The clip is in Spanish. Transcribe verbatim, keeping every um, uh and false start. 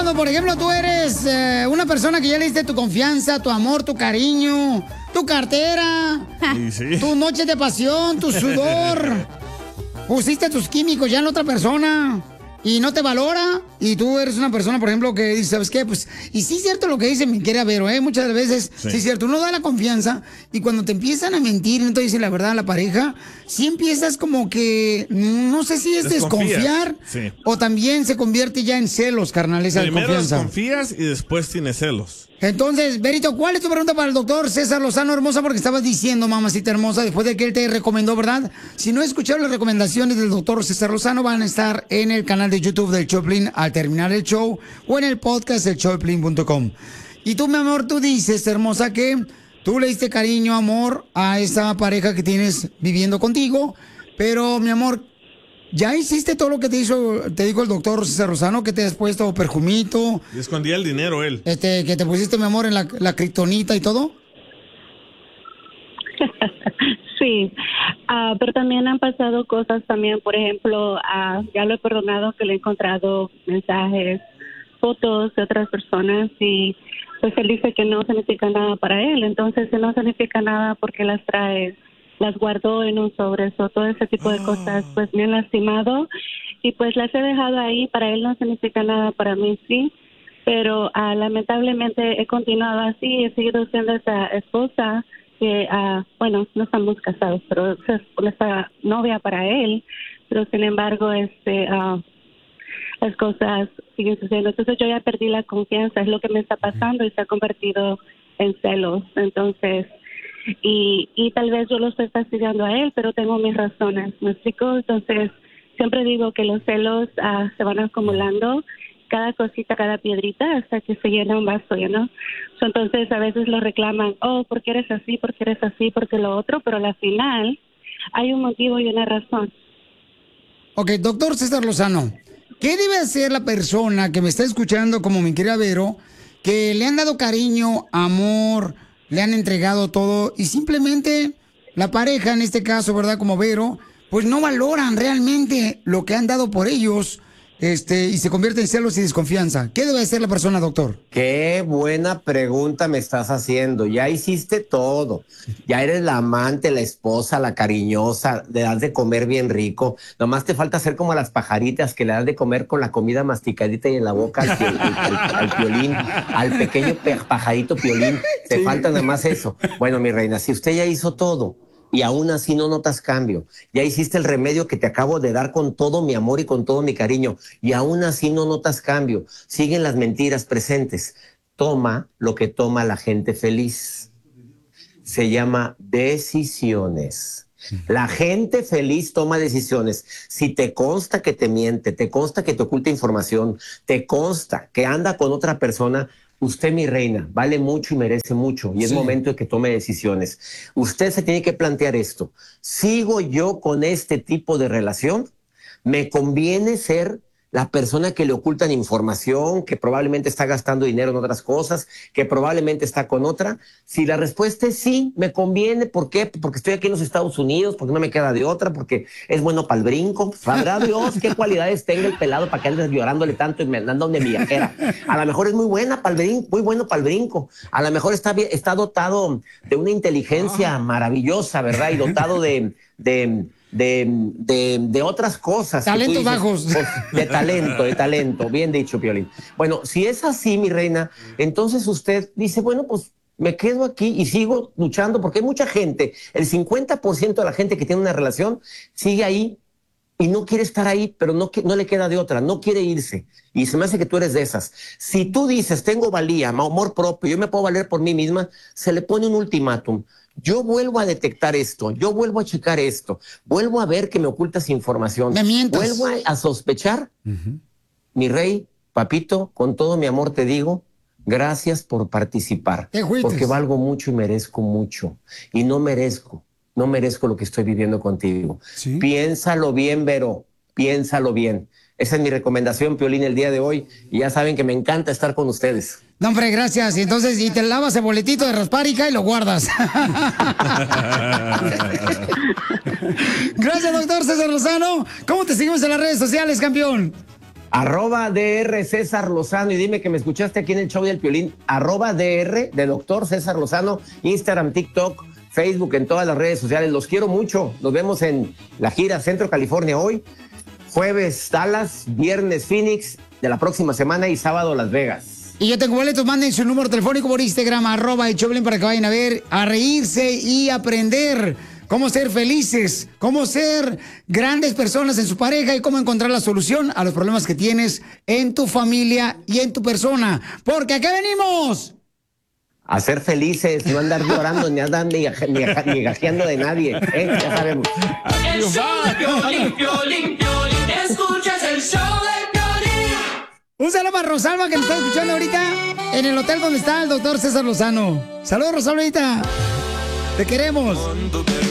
cuando, por ejemplo, tú eres eh, una persona que ya le diste tu confianza, tu amor, tu cariño, tu cartera, Sí, sí. tu noche de pasión, tu sudor, pusiste tus químicos ya en la otra persona y no te valora, y tú eres una persona, por ejemplo, que dice, ¿sabes qué? Pues, y sí es cierto lo que dice mi querida Vero, ¿eh? Muchas veces, sí. sí es cierto, uno da la confianza, y cuando te empiezan a mentir, no te dicen la verdad a la pareja, sí empiezas como que, no sé si es Desconfías. desconfiar, Sí. o también se convierte ya en celos, carnal, esa Primero confianza. desconfías y después tienes celos. Entonces, Berito, ¿cuál es tu pregunta para el doctor César Lozano, hermosa? Porque estabas diciendo, mamacita hermosa, después de que él te recomendó, ¿verdad? Si no escucharon las recomendaciones del doctor César Lozano, van a estar en el canal de YouTube del Choplin al terminar el show o en el podcast del choplin punto com. Y tú, mi amor, tú dices, hermosa, que tú le diste cariño, amor a esa pareja que tienes viviendo contigo, pero, mi amor, ¿ya hiciste todo lo que te hizo, te dijo el doctor César Lozano, que te has puesto perfumito? Y escondía el dinero él. Este, que te pusiste, mi amor, en la, la kriptonita y todo. Sí, uh, pero también han pasado cosas también, por ejemplo, uh, ya lo he perdonado, que le he encontrado mensajes, fotos de otras personas, y pues él dice que no significa nada para él. Entonces, si no significa nada, porque las trae, las guardó en un sobre, o todo ese tipo de cosas, pues me han lastimado, y pues las he dejado ahí. Para él no significa nada, para mí sí, pero uh, lamentablemente he continuado así, he seguido siendo esa esposa que, uh, bueno, no estamos casados, pero es esa novia para él, pero sin embargo, este, uh, las cosas siguen sucediendo. Entonces yo ya perdí la confianza, es lo que me está pasando, y se ha convertido en celos. Entonces, y, y tal vez yo lo estoy fastidiando a él, pero tengo mis razones, ¿me explico? Entonces, siempre digo que los celos uh, se van acumulando, cada cosita, cada piedrita, hasta que se llena un vaso, ¿no? So, entonces, a veces lo reclaman, oh, ¿por qué eres así? ¿Por qué eres así? ¿Por qué lo otro? Pero al final hay un motivo y una razón. Ok, doctor César Lozano, ¿qué debe hacer la persona que me está escuchando, como mi querida Vero, que le han dado cariño, amor, le han entregado todo, y simplemente la pareja, en este caso, ¿verdad? Como Vero, pues no valoran realmente lo que han dado por ellos, este, y se convierte en celos y desconfianza? ¿Qué debe hacer la persona, doctor? Qué buena pregunta me estás haciendo. Ya hiciste todo. Ya eres la amante, la esposa, la cariñosa, le das de comer bien rico. Nomás te falta hacer como a las pajaritas, que le das de comer con la comida masticadita y en la boca al, al, al, al piolín, al pequeño pajarito piolín. Te sí. falta nada más eso. Bueno, mi reina, si usted ya hizo todo y aún así no notas cambio, ya hiciste el remedio que te acabo de dar con todo mi amor y con todo mi cariño, y aún así no notas cambio, siguen las mentiras presentes, toma lo que toma la gente feliz. Se llama decisiones. La gente feliz toma decisiones. Si te consta que te miente, te consta que te oculta información, te consta que anda con otra persona, usted, mi reina, vale mucho y merece mucho, y es sí. momento de que tome decisiones. Usted se tiene que plantear esto: ¿sigo yo con este tipo de relación? ¿Me conviene ser la persona que le ocultan información, que probablemente está gastando dinero en otras cosas, que probablemente está con otra? Si la respuesta es sí, me conviene. ¿Por qué? Porque estoy aquí en los Estados Unidos, porque no me queda de otra, porque es bueno para el brinco. Sabrá Dios qué cualidades tenga el pelado para que andes llorándole tanto y me andando de viajera. A lo mejor es muy buena para el brinco, muy bueno para el brinco. A lo mejor está, bien, está dotado de una inteligencia maravillosa, ¿verdad? Y dotado de... de De, de, de otras cosas. Talentos dices, bajos. Pues, de talento, de talento. Bien dicho, Piolín. Bueno, si es así, mi reina, entonces usted dice, bueno, pues me quedo aquí y sigo luchando, porque hay mucha gente, el cincuenta por ciento de la gente que tiene una relación sigue ahí y no quiere estar ahí, pero no, no le queda de otra, no quiere irse. Y se me hace que tú eres de esas. Si tú dices, tengo valía, amor propio, yo me puedo valer por mí misma, se le pone un ultimátum. Yo vuelvo a detectar esto, yo vuelvo a checar esto, vuelvo a ver que me ocultas información, me mientas. Vuelvo a, a sospechar. Uh-huh. Mi rey, papito, con todo mi amor te digo, gracias por participar, porque valgo mucho y merezco mucho, y no merezco, no merezco lo que estoy viviendo contigo. ¿Sí? Piénsalo bien, Vero, piénsalo bien. Esa es mi recomendación, Piolín, el día de hoy, y ya saben que me encanta estar con ustedes. No, hombre, gracias. Y entonces, y te lavas el boletito de Rasparica y lo guardas. Gracias, doctor César Lozano. ¿Cómo te seguimos en las redes sociales, campeón? Arroba D R César Lozano, y dime que me escuchaste aquí en el show del Piolín. Arroba D R de doctor César Lozano, Instagram, TikTok, Facebook, en todas las redes sociales. Los quiero mucho. Nos vemos en la gira Centro California hoy, jueves Dallas, viernes Phoenix de la próxima semana y sábado Las Vegas. Y yo tengo boletos, manden su número telefónico por Instagram, arroba el Choplin, para que vayan a ver, a reírse y aprender cómo ser felices, cómo ser grandes personas en su pareja y cómo encontrar la solución a los problemas que tienes en tu familia y en tu persona. Porque ¿a qué venimos? A ser felices, no andar llorando ni andar ni, ni, ni gajeando de nadie, ¿eh? Ya sabemos. El show de Piolín, Piolín, Piolín, escuchas el show de Piolín. Un saludo para Rosalba, que nos está escuchando ahorita en el hotel donde está el doctor César Lozano. Saludos, Rosalba. Te queremos.